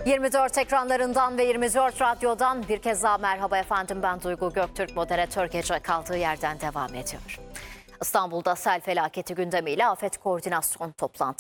24 ekranlarından ve 24 radyodan bir kez daha merhaba efendim, ben Duygu Göktürk. Moderatör gece kaldığı yerden devam ediyor. İstanbul'da sel felaketi gündemiyle afet koordinasyon toplantısı